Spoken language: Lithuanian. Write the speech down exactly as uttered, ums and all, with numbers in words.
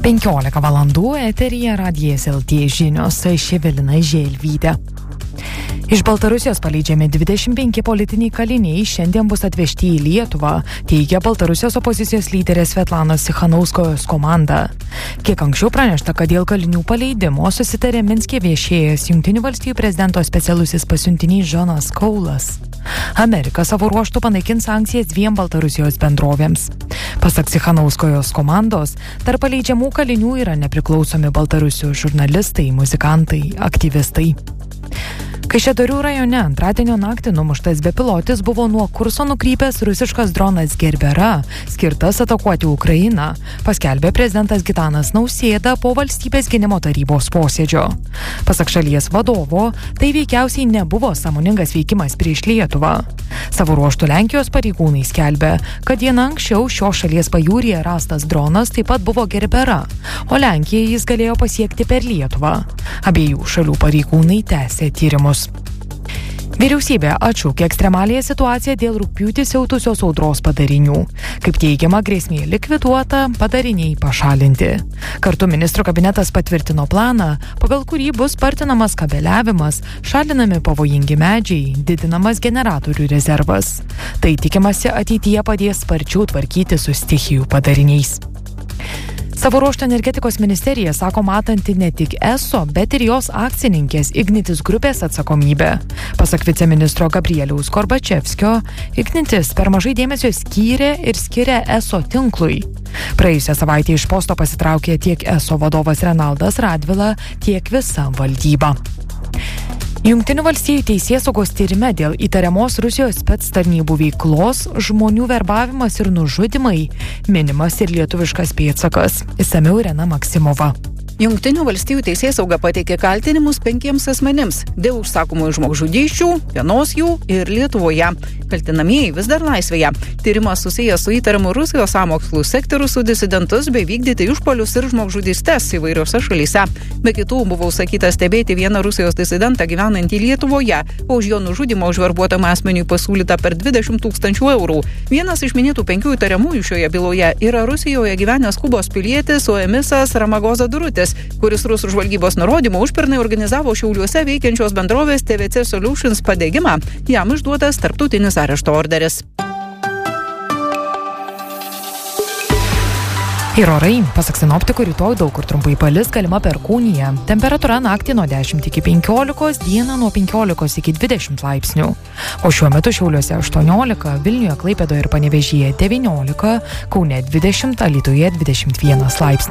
penkiolika valandų eteryje Radijas L T žinios, aš Evelina Želvytė. Iš Baltarusijos paleidžiami dvidešimt penki politiniai kaliniai šiandien bus atvežti į Lietuvą, teigia Baltarusijos opozicijos lyderė Svetlana Cichanouskojos komanda. Kiek anksčiau pranešta, kad dėl kalinių paleidimo susitarė Minske viešėjęs Jungtinių valstijų prezidento specialusis pasiuntinys Džonas Kaulas. Amerika savo ruožtu panaikins sankcijas dviem Baltarusijos bendrovėms. Pasak Cichanouskojos komandos, tarp paleidžiamų kalinių yra nepriklausomi Baltarusijos žurnalistai, muzikantai, aktyvistai. Kaišiadorių rajone antradienio naktį numuštas bepilotis buvo nuo kurso nukrypęs rusiškas dronas Gerbera, skirtas atakuoti Ukrainą, paskelbė prezidentas Gitanas Nausėda po valstybės gynimo tarybos posėdžio. Pasak šalies vadovo, tai veikiausiai nebuvo sąmoningas veikimas prieš Lietuvą. Savo ruožtu Lenkijos pareigūnai skelbė, kad dieną anksčiau šios šalies pajūryje rastas dronas taip pat buvo Gerbera, o Lenkijai jis galėjo pasiekti per Lietuvą. Abiejų šalių pareigūnai tęsė tyrimus. Vyriausybė atšaukė ekstremaliąją situaciją dėl rugpjūtį siautusios audros padarinių. Kaip teigiama, grėsmė likviduota, padariniai pašalinti. Kartu ministrų kabinetas patvirtino planą, pagal kurį bus spartinamas kabeliavimas, šalinami pavojingi medžiai, didinamas generatorių rezervas. Tai tikimasi ateityje padės sparčiau tvarkyti su stichijų padariniais. Savo ruožtu energetikos ministerija sako matanti ne tik eso, bet ir jos akcininkės Ignitis grupės atsakomybę. Pasak viceministro Gabrieliaus Gorbačevskio, Ignitis per mažai dėmesio skyrė ir skiria eso tinklui. Praėjusią savaitę iš posto pasitraukė tiek eso vadovas Renaldas Radvila, tiek visa valdyba. Jungtinių valstijų teisėsaugos tyrime dėl įtariamos Rusijos spec tarnybų veiklos, žmonių verbavimas ir nužudymai minimas ir lietuviškas pėdsakas. Išsamiau Irena Maksimova. Jungtinių valstijų teisėsauga pateikė kaltinimus penkiems asmenims dėl užsakomųjų žmogžudysčių, vienos jų ir Lietuvoje. Kaltinamieji vis dar laisvėje. Tyrimas susijęs su įtariamu Rusijos sąmokslų sekti rusų disidentus bei vykdyti išpuolius ir žmogžudystes įvairiose šalyse. Be kitų buvo užsakyta stebėti vieną Rusijos disidentą gyvenantį Lietuvoje, o už jo nužudymą užverbuotam asmeniui pasiūlyta per dvidešimt tūkstančių eurų. Vienas iš minėtų penkių įtariamųjų šioje byloje yra Rusijoje gyvenęs Kubos pilietis Oemisas Ramagoza Durutis, kuris rusų žvalgybos nurodymu užpernai organizavo Šiauliuose veikiančios bendrovės T V C Solutions padegimą. Jam išduotas tarptautinis arešto orderis. Ir orai, pasak sinoptikų, rytoj daug kur trumpai palis, galima perkūnija. Temperatūra naktį nuo dešimt iki penkiolikos, dieną nuo penkiolikos iki dvidešimt laipsnių. O šiuo metu Šiauliuose aštuoniolika, Vilniuje, Klaipėdoje ir Panevėžyje devyniolika, Kaune dvidešimt, Alytuje dvidešimt vienas laipsnis.